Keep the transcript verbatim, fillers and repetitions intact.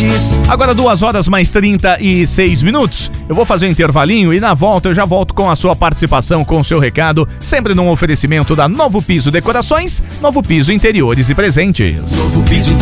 Lages. Agora duas horas mais trinta e seis minutos. Eu vou fazer um intervalinho e na volta eu já volto com a sua participação, com o seu recado, sempre num oferecimento da Novo Piso Decorações, Novo Piso Interiores e Presentes. Novo Piso